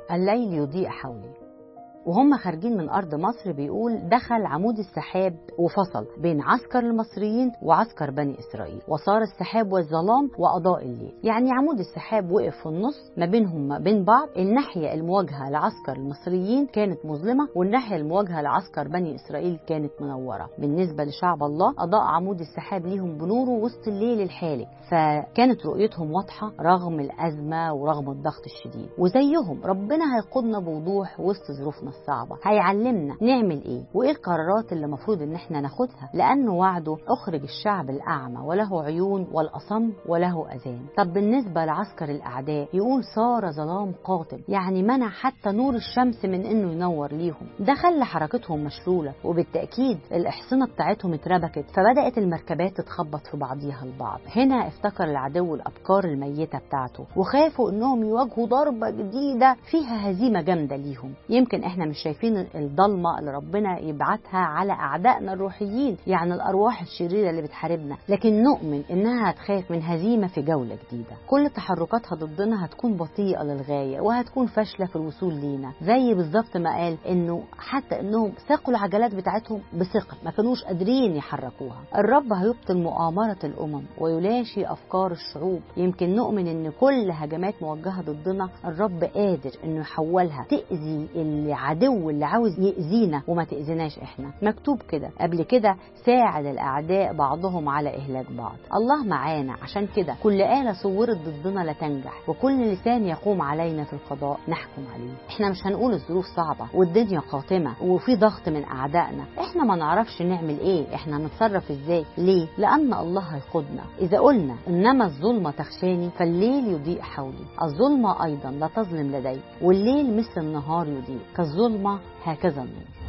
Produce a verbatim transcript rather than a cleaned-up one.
الليل يضيء حولي. وهم خارجين من أرض مصر بيقول دخل عمود السحاب وفصل بين عسكر المصريين وعسكر بني إسرائيل، وصار السحاب والظلام وأضاء الليل. يعني عمود السحاب وقف في النص ما بينهم ما بين بعض. الناحية المواجهة لعسكر المصريين كانت مظلمة، والناحية المواجهة لعسكر بني إسرائيل كانت منورة. بالنسبة لشعب الله أضاء عمود السحاب ليهم بنوره وسط الليل الحالك، فكانت رؤيتهم واضحة رغم الأزمة ورغم الضغط الشديد. وزيهم ربنا هيقودنا بوضوح وسط ظروفنا الصعبة، هيعلمنا نعمل ايه وايه القرارات اللي مفروض ان احنا ناخدها، لانه وعده اخرج الشعب الاعمى وله عيون والاصم وله اذان. طب بالنسبة لعسكر الاعداء يقول صار ظلام قاتل، يعني منع حتى نور الشمس من انه ينور ليهم. ده خلى حركتهم مشلولة، وبالتأكيد الاحصنة بتاعتهم اتربكت، فبدأت المركبات تتخبط في بعضيها البعض. هنا افتكر العدو الابكار الميتة بتاعته، وخافوا انهم يواجهوا ضربة جديدة فيها هزيمة جامدة ليهم. يمكن احنا مش شايفين الضلمة اللي ربنا يبعتها على أعدائنا الروحيين، يعني الأرواح الشريرة اللي بتحاربنا، لكن نؤمن إنها هتخاف من هزيمة في جولة جديدة. كل تحركاتها ضدنا هتكون بطيئة للغاية وهتكون فاشلة في الوصول لينا، زي بالظبط ما قال إنه حتى إنهم ساقوا العجلات بتاعتهم بثقل ما كانوش قادرين يحركوها. الرب هيبطل مؤامرة الأمم ويلاشي أفكار الشعوب. يمكن نؤمن إن كل هجمات موجهة ضدنا الرب قادر إنه يحولها تأذي العدو اللي عاوز يأذينا وما تأذيناش احنا. مكتوب كده قبل كده ساعد الأعداء بعضهم على إهلاك بعض. الله معانا، عشان كده كل آلة صورت ضدنا لا تنجح، وكل لسان يقوم علينا في القضاء نحكم عليه. احنا مش هنقول الظروف صعبة والدنيا قاتمة وفي ضغط من أعدائنا، احنا ما نعرفش نعمل ايه، احنا هنتصرف ازاي. ليه؟ لأن الله هيقودنا. إذا قلنا إنما الظلمة تخشاني فالليل يضيء حولي، الظلمة أيضا لا تظلم لدي، والليل مثل النهار يضيء، كالظلمة هكذا النور.